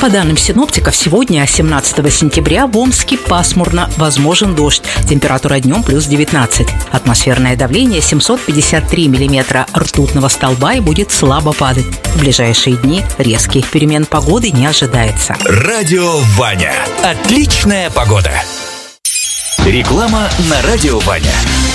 По данным синоптиков, сегодня, 17 сентября, в Омске пасмурно, возможен дождь. Температура днем плюс 19. Атмосферное давление 753 миллиметра ртутного столба и будет слабо падать. В ближайшие дни резких перемен погоды не ожидается. Радио Ваня. Отличная погода. Реклама на Радио Ваня.